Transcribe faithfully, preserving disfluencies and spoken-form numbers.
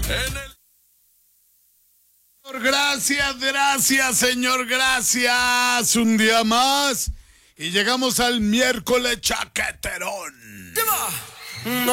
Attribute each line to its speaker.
Speaker 1: En el... Gracias, gracias, señor, gracias. Un día más. Y llegamos al miércoles chaqueterón.